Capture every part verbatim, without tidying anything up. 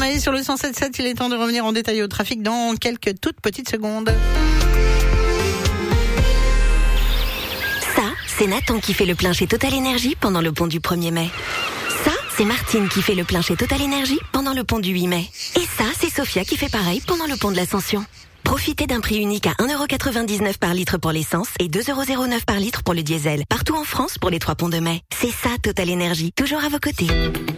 démarrer sur le cent sept sept. Il est temps de revenir en détail au trafic dans quelques toutes petites secondes. Ça, c'est Nathan qui fait le plein chez Total Énergie pendant le pont du premier mai. Ça, c'est Martine qui fait le plein chez Total Énergie pendant le pont du huit mai. Et ça, c'est Sophia qui fait pareil pendant le pont de l'Ascension. Profitez d'un prix unique à un euro quatre-vingt-dix-neuf par litre pour l'essence et deux euros zéro neuf par litre pour le diesel. Partout en France pour les trois ponts de mai. C'est ça Total Énergie, toujours à vos côtés.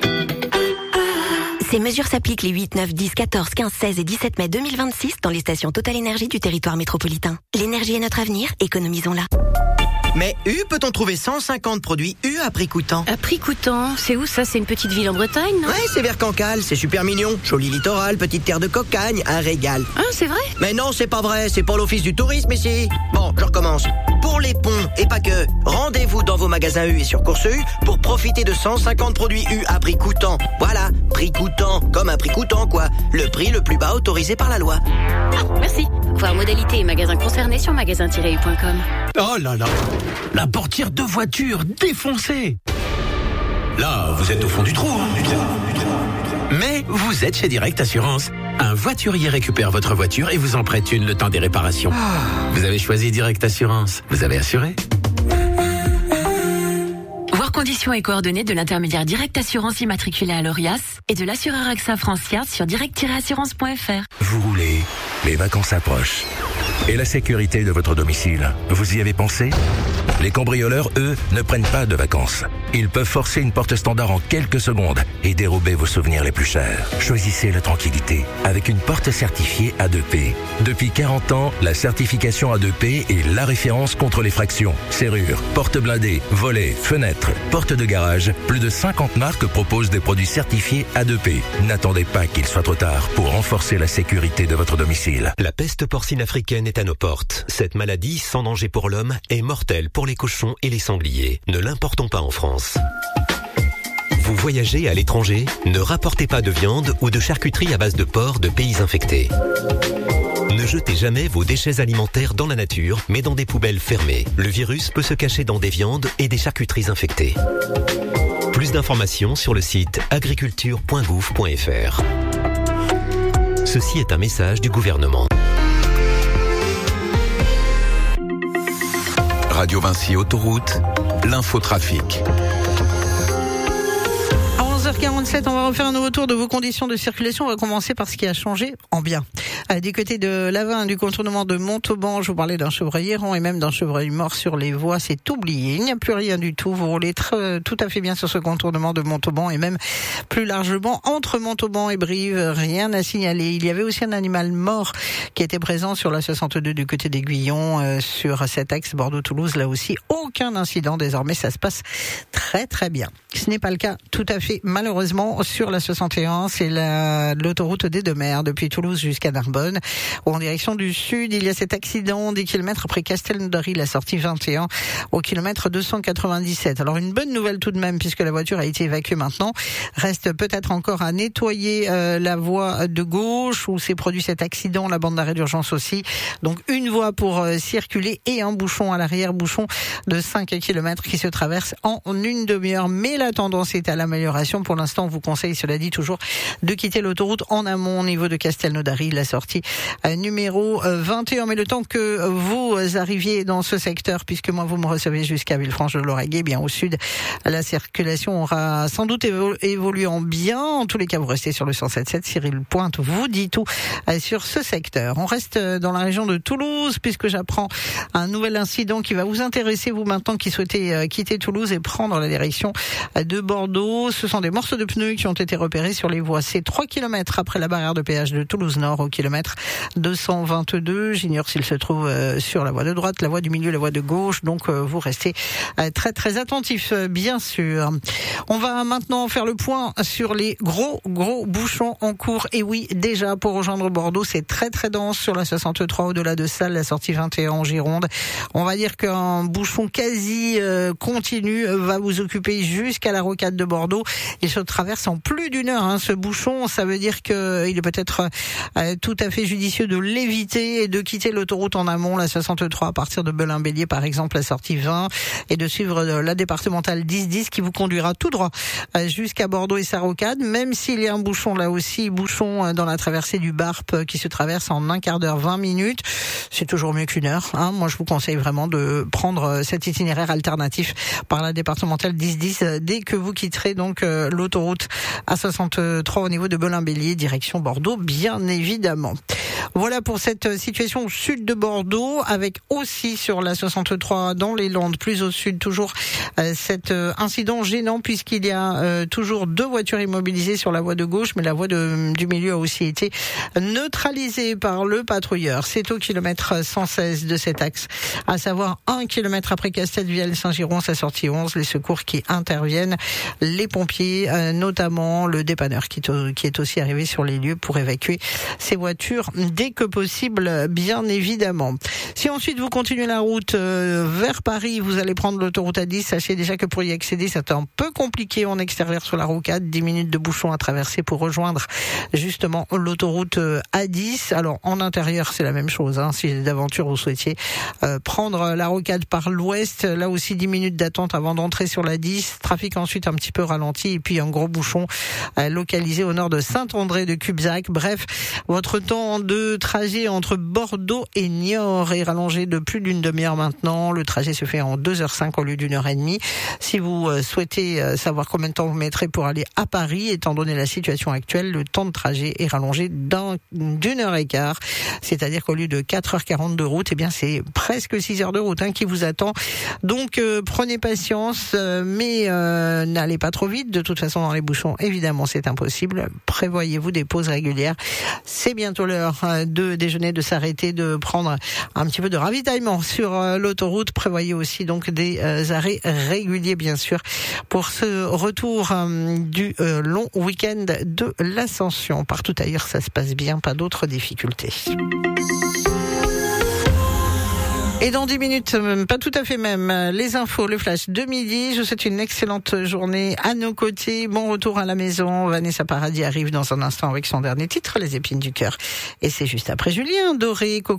Ces mesures s'appliquent les huit, neuf, dix, quatorze, quinze, seize et dix-sept mai deux mille vingt-six dans les stations Total Énergie du territoire métropolitain. L'énergie est notre avenir, économisons-la. Mais U, peut-on trouver cent cinquante produits U à prix coûtant? À prix coûtant, c'est où ça? C'est une petite ville en Bretagne, non? Ouais, c'est vers Cancale, c'est super mignon. Joli littoral, petite terre de cocagne, un régal. Ah, c'est vrai? Mais non, c'est pas vrai, c'est pour l'office du tourisme ici. Bon, je recommence. Pour les ponts, et pas que, rendez-vous dans vos magasins U et sur Course U pour profiter de cent cinquante produits U à prix coûtant. Voilà, prix coûtant, comme un prix coûtant quoi. Le prix le plus bas autorisé par la loi. Ah, merci. Voir modalité et magasins concernés sur magasin tiret u point com. Oh là là, la portière de voiture défoncée. Là, vous êtes au fond du trou, hein, du trou, du trou. Mais vous êtes chez Direct Assurance. Un voiturier récupère votre voiture et vous en prête une le temps des réparations. Vous avez choisi Direct Assurance. Vous avez assuré. Voir conditions et coordonnées de l'intermédiaire Direct Assurance immatriculé à l'Orias et de l'assureur AXA France Yard sur direct tiret assurance point f r. Vous roulez, les vacances approchent. Et la sécurité de votre domicile, vous y avez pensé? Les cambrioleurs, eux, ne prennent pas de vacances. Ils peuvent forcer une porte standard en quelques secondes et dérober vos souvenirs les plus chers. Choisissez la tranquillité avec une porte certifiée A deux P. Depuis quarante ans, la certification A deux P est la référence contre les fractions. Serrures, portes blindées, volets, fenêtres, portes de garage. Plus de cinquante marques proposent des produits certifiés A deux P. N'attendez pas qu'il soit trop tard pour renforcer la sécurité de votre domicile. La peste porcine africaine est à nos portes. Cette maladie, sans danger pour l'homme, est mortelle pour les cochons et les sangliers. Ne l'importons pas en France. Vous voyagez à l'étranger? Ne rapportez pas de viande ou de charcuterie à base de porc de pays infectés. Ne jetez jamais vos déchets alimentaires dans la nature, mais dans des poubelles fermées. Le virus peut se cacher dans des viandes et des charcuteries infectées. Plus d'informations sur le site agriculture point gouv point f r. Ceci est un message du gouvernement. Radio Vinci Autoroute, l'infotrafic. À onze heures quarante-sept, on va refaire un nouveau tour de vos conditions de circulation. On va commencer par ce qui a changé en bien. Euh, du côté de Lavin, du contournement de Montauban, je vous parlais d'un chevreuil errant et même d'un chevreuil mort sur les voies. C'est oublié. Il n'y a plus rien du tout. Vous roulez très, tout à fait bien sur ce contournement de Montauban et même plus largement entre Montauban et Brive. Rien à signaler. Il y avait aussi un animal mort qui était présent sur la soixante-deux du côté d'Aiguillon, euh, sur cet axe Bordeaux-Toulouse. Là aussi, aucun incident. Désormais, ça se passe très très bien. Ce n'est pas le cas tout à fait, malheureusement, sur la soixante et un. C'est la, l'autoroute des Deux-Mers depuis Toulouse jusqu'à Narbonne, où en direction du sud, il y a cet accident dix kilomètres après Castelnaudary, la sortie vingt et un, au kilomètre deux cent quatre-vingt-dix-sept. Alors une bonne nouvelle tout de même, puisque la voiture a été évacuée maintenant. Reste peut-être encore à nettoyer euh, la voie de gauche où s'est produit cet accident, la bande d'arrêt d'urgence aussi. Donc une voie pour euh, circuler et un bouchon à l'arrière, bouchon de cinq kilomètres qui se traverse en une demi-heure. Mais la tendance est à l'amélioration. Pour l'instant, on vous conseille, cela dit, toujours de quitter l'autoroute en amont au niveau de Castelnaudary, la sortie euh, numéro euh, vingt et un. Mais le temps que vous arriviez dans ce secteur, puisque moi vous me recevez jusqu'à Villefranche-de-Lauragais, bien au sud, la circulation aura sans doute évo- évolué en bien. En tous les cas, vous restez sur le cent sept sept. Cyril Pointe vous dit tout euh, sur ce secteur. On reste dans la région de Toulouse, puisque j'apprends un nouvel incident qui va vous intéresser, vous maintenant qui souhaitez euh, quitter Toulouse et prendre la direction euh, de Bordeaux. Ce sont des morceaux de pneus qui ont été repérés sur les voies. C'est trois kilomètres après la barrière de péage de Toulouse-Nord, au kilomètre deux cent vingt-deux. J'ignore s'il se trouve euh, sur la voie de droite, la voie du milieu, la voie de gauche. Donc euh, vous restez euh, très très attentifs, euh, bien sûr. On va maintenant faire le point sur les gros gros bouchons en cours. Et oui, déjà pour rejoindre Bordeaux, c'est très très dense sur la soixante-trois au-delà de Salles, la sortie vingt et un en Gironde. On va dire qu'un bouchon quasi euh, continu va vous occuper jusqu'à la rocade de Bordeaux. Il se se traverse en plus d'une heure, hein, ce bouchon. Ça veut dire que il est peut-être euh, tout à fait judicieux de l'éviter et de quitter l'autoroute en amont, la soixante-trois, à partir de Belin-Bélier, par exemple, la sortie vingt, et de suivre la départementale dix dix qui vous conduira tout droit euh, jusqu'à Bordeaux et sa rocade, même s'il y a un bouchon là aussi, bouchon dans la traversée du Barp qui se traverse en un quart d'heure, vingt minutes. C'est toujours mieux qu'une heure, hein. Moi, je vous conseille vraiment de prendre cet itinéraire alternatif par la départementale dix dix dès que vous quitterez donc euh, l'autoroute A soixante-trois au niveau de Belin-Bélier, direction Bordeaux, bien évidemment. Voilà pour cette situation au sud de Bordeaux, avec aussi sur la soixante-trois dans les Landes, plus au sud, toujours euh, cet euh, incident gênant puisqu'il y a euh, toujours deux voitures immobilisées sur la voie de gauche, mais la voie de, du milieu a aussi été neutralisée par le patrouilleur. C'est au kilomètre cent seize de cet axe, à savoir un kilomètre après Castelvielle-Saint-Giron, sa sortie onze, les secours qui interviennent, les pompiers, euh, notamment le dépanneur qui, qui est aussi arrivé sur les lieux pour évacuer ces voitures dès que possible, bien évidemment. Si ensuite vous continuez la route euh, vers Paris, vous allez prendre l'autoroute A dix. Sachez déjà que pour y accéder, c'est un peu compliqué en extérieur sur la rocade. dix minutes de bouchon à traverser pour rejoindre justement l'autoroute euh, A dix. Alors en intérieur, c'est la même chose, hein. Si d'aventure vous souhaitiez euh, prendre la rocade par l'ouest, là aussi dix minutes d'attente avant d'entrer sur la dix. Trafic ensuite un petit peu ralenti et puis un gros bouchon euh, localisé au nord de Saint-André de Cubzac. Bref, votre temps de trajet entre Bordeaux et Niort est rallongé de plus d'une demi-heure maintenant. Le trajet se fait en deux heures cinq au lieu d'une heure et demie. Si vous souhaitez savoir combien de temps vous mettrez pour aller à Paris, étant donné la situation actuelle, le temps de trajet est rallongé d'un, d'une heure et quart. C'est-à-dire qu'au lieu de quatre heures quarante de route, eh bien, c'est presque six heures de route, hein, qui vous attend. Donc, euh, prenez patience, euh, mais euh, n'allez pas trop vite. De toute façon, dans les bouchons, évidemment, c'est impossible. Prévoyez-vous des pauses régulières. C'est bientôt l'heure de déjeuner, de s'arrêter, de prendre un petit peu de ravitaillement sur l'autoroute. Prévoyez aussi donc des arrêts réguliers, bien sûr, pour ce retour du long week-end de l'Ascension. Partout ailleurs, ça se passe bien, pas d'autres difficultés. Et dans dix minutes, pas tout à fait même, les infos, le flash de midi. Je vous souhaite une excellente journée à nos côtés. Bon retour à la maison. Vanessa Paradis arrive dans un instant avec son dernier titre, Les Épines du Cœur. Et c'est juste après Julien Doré, Coco.